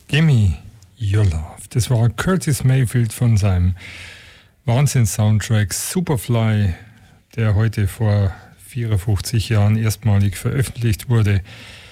Gimme Your Love. Das war Curtis Mayfield von seinem Wahnsinns-Soundtrack Superfly, der heute vor 54 Jahren erstmalig veröffentlicht wurde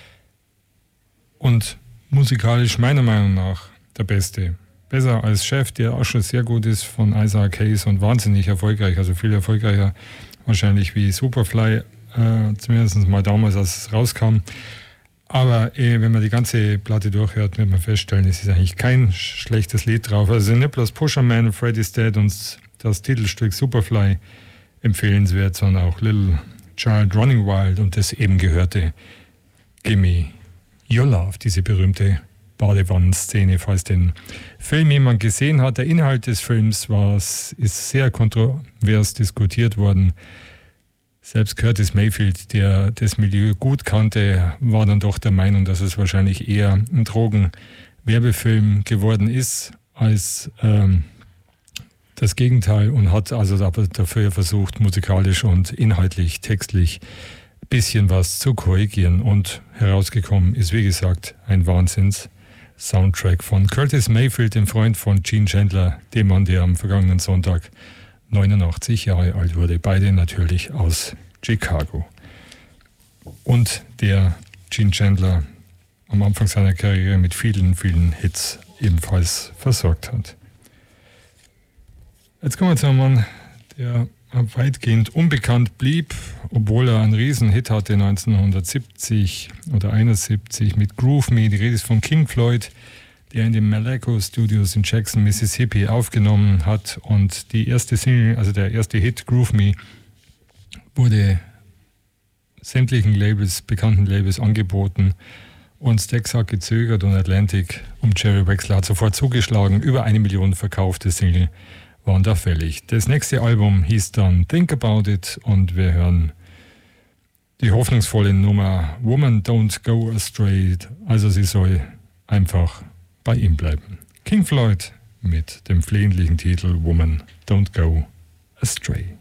und musikalisch meiner Meinung nach der beste. Besser als Chef, der auch schon sehr gut ist, von Isaac Hayes und wahnsinnig erfolgreich, also viel erfolgreicher wahrscheinlich wie Superfly, zumindest mal damals, als es rauskam. Aber wenn man die ganze Platte durchhört, wird man feststellen, es ist eigentlich kein schlechtes Lied drauf. Also nicht bloß Pusherman, Freddy's Dead und das Titelstück Superfly empfehlenswert, sondern auch Little Child Running Wild und das eben gehörte Gimme Your Love, diese berühmte Badewannenszene, falls den Film jemand gesehen hat. Der Inhalt des Films ist sehr kontrovers diskutiert worden. Selbst Curtis Mayfield, der das Milieu gut kannte, war dann doch der Meinung, dass es wahrscheinlich eher ein Drogenwerbefilm geworden ist als das Gegenteil und hat also dafür versucht, musikalisch und inhaltlich, textlich ein bisschen was zu korrigieren. Und herausgekommen ist, wie gesagt, ein Wahnsinns-Soundtrack von Curtis Mayfield, dem Freund von Gene Chandler, dem Mann, der am vergangenen Sonntag 89 Jahre alt wurde, beide natürlich aus Chicago. Und der Gene Chandler am Anfang seiner Karriere mit vielen, vielen Hits ebenfalls versorgt hat. Jetzt kommen wir zu einem Mann, der weitgehend unbekannt blieb, obwohl er einen Riesenhit hatte 1970 oder 71 mit Groove Me. Die Rede ist von King Floyd, der in den Malaco Studios in Jackson, Mississippi aufgenommen hat. Und die erste Single, also der erste Hit, Groove Me, wurde sämtlichen Labels, bekannten Labels angeboten. Und Stax hat gezögert und Atlantic um Jerry Wexler hat sofort zugeschlagen. Über 1 Million verkaufte Single waren da fällig. Das nächste Album hieß dann Think About It und wir hören die hoffnungsvolle Nummer Woman Don't Go Astray. Also sie soll einfach bei ihm bleiben. King Floyd mit dem flehentlichen Titel Woman Don't Go Astray.